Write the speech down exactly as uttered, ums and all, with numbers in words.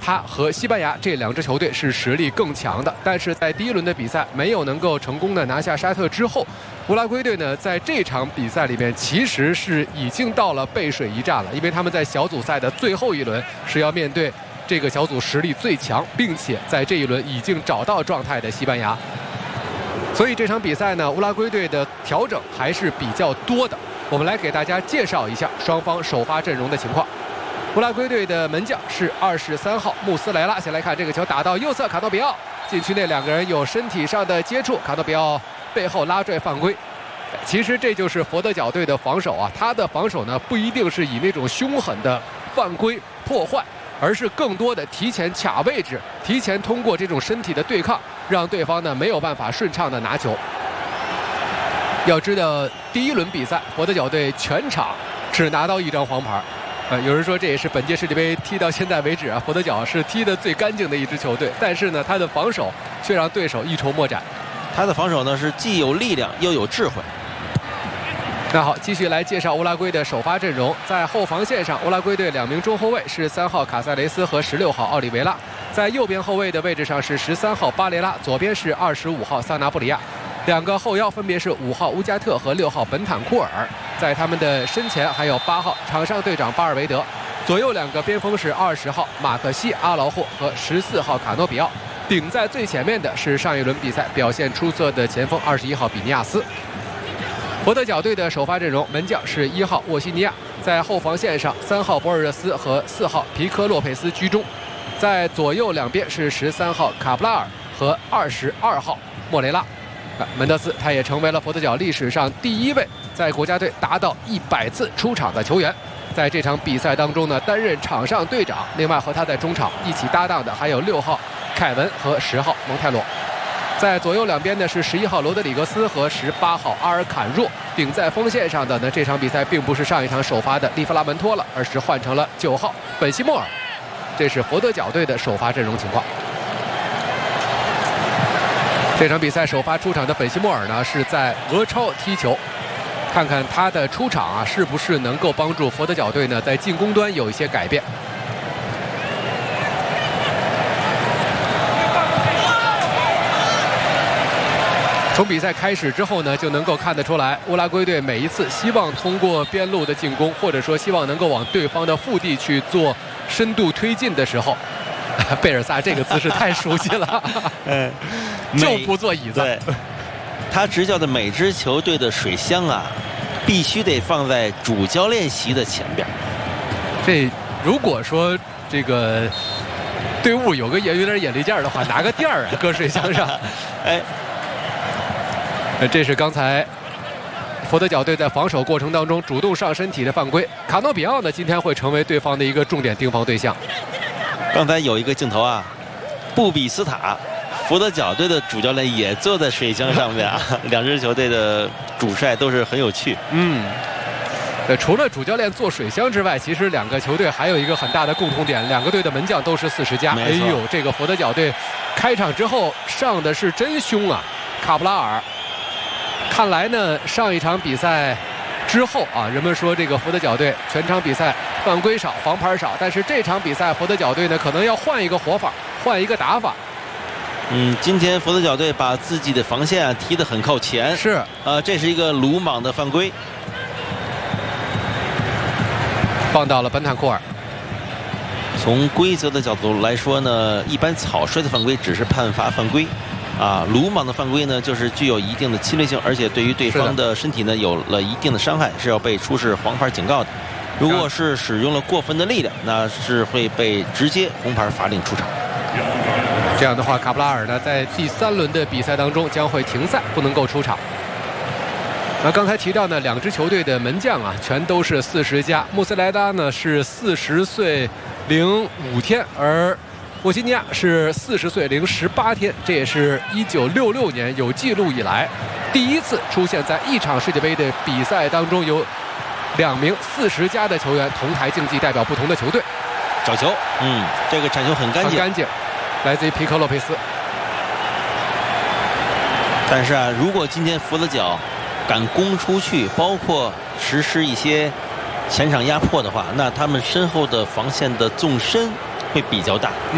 他和西班牙这两支球队是实力更强的，但是在第一轮的比赛没有能够成功的拿下沙特之后，乌拉圭队呢在这场比赛里面其实是已经到了背水一战了，因为他们在小组赛的最后一轮是要面对这个小组实力最强，并且在这一轮已经找到状态的西班牙。所以这场比赛呢，乌拉圭队的调整还是比较多的。我们来给大家介绍一下双方首发阵容的情况。乌拉圭队的门将是二十三号穆斯雷拉。先来看这个球打到右侧，卡诺比奥禁区内两个人有身体上的接触，卡诺比奥背后拉拽犯规。其实这就是佛得角队的防守啊，他的防守呢不一定是以那种凶狠的犯规破坏，而是更多的提前卡位置，提前通过这种身体的对抗，让对方呢没有办法顺畅的拿球。要知道，第一轮比赛佛得角队全场只拿到一张黄牌。呃，有人说这也是本届世界杯踢到现在为止啊，佛得角是踢得最干净的一支球队，但是呢，他的防守却让对手一筹莫展。 他的防守呢是既有力量又有智慧。 那好，继续来介绍乌拉圭的首发阵容。在后防线上，乌拉圭队两名中后卫是三号卡塞雷斯和十六号奥利维拉，在右边后卫的位置上是十三号巴雷拉，左边是二十五号萨纳布里亚。两个后腰分别是五号乌加特和六号本坦库尔，在他们的身前还有八号场上队长巴尔维德，左右两个边锋是二十号马克西阿劳霍和十四号卡诺比奥，顶在最前面的是上一轮比赛表现出色的前锋二十一号比尼亚斯。佛得角队的首发阵容，门将是一号沃西尼亚，在后防线上三号博尔热斯和四号皮科洛佩斯居中，在左右两边是十三号卡布拉尔和二十二号莫雷拉。门德斯他也成为了佛得角历史上第一位在国家队达到一百次出场的球员。在这场比赛当中呢，担任场上队长，另外和他在中场一起搭档的还有六号凯文和十号蒙泰罗。在左右两边呢是十一号罗德里格斯和十八号阿尔坎若。顶在锋线上的呢，这场比赛并不是上一场首发的利弗拉门托了，而是换成了九号本西莫尔。这是佛得角队的首发阵容情况。这场比赛首发出场的本西莫尔呢是在俄超踢球，看看他的出场啊是不是能够帮助佛得角队呢在进攻端有一些改变。从比赛开始之后呢，就能够看得出来，乌拉圭队每一次希望通过边路的进攻，或者说希望能够往对方的腹地去做深度推进的时候，贝尔萨这个姿势太熟悉了，嗯，就不做椅子。 对，他执教的每支球队的水箱啊，必须得放在主教练席的前边。 这如果说这个队伍有个也有点眼力劲儿的话，拿个垫儿啊搁水箱上，哎。这是刚才佛得角队在防守过程当中主动上身体的犯规。卡诺比奥呢，今天会成为对方的一个重点盯防对象。 刚才有一个镜头啊，布比斯塔，佛得角队的主教练也坐在水箱上面啊。两支球队的主帅都是很有趣。 嗯，呃，除了主教练坐水箱之外，其实两个球队还有一个很大的共同点，两个队的门将都是四十加。哎呦，这个佛得角队开场之后上的是真凶啊，卡布拉尔。看来呢，上一场比赛之后啊，人们说这个佛得角队全场比赛犯规少，黄牌少，但是这场比赛佛得角队呢可能要换一个活法，换一个打法。 嗯，今天佛得角队把自己的防线啊踢得很靠前， 是， 呃，这是一个鲁莽的犯规， 放到了本坦库尔。 从规则的角度来说呢，一般草率的犯规只是判罚犯规。啊，鲁莽的犯规呢，就是具有一定的侵略性，而且对于对方的身体呢有了一定的伤害，是要被出示黄牌警告的。如果是使用了过分的力量，那是会被直接红牌罚令出场。 这样的话，卡布拉尔呢在第三轮的比赛当中将会停赛，不能够出场。那刚才提到呢，两支球队的门将啊，全都是四十加。穆斯莱拉呢是四十岁零五天，而沃西尼亚是四十岁零十八天，这也是一九六六年有记录以来第一次出现在一场世界杯的比赛当中有两名四十加的球员同台竞技，代表不同的球队。 找球，嗯，这个铲球很干净， 很干净，来自于皮克洛佩斯。 但是啊，如果今天佛得角敢攻出去，包括实施一些前场压迫的话，那他们身后的防线的纵深会比较大。